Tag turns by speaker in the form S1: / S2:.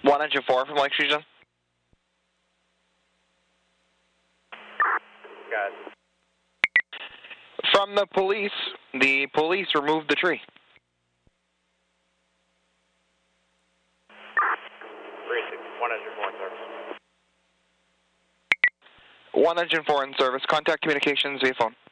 S1: 104 from Lake Region.
S2: Got it.
S1: From the police removed the tree.
S2: 104 in service.
S1: 104 in service. Contact communications via phone.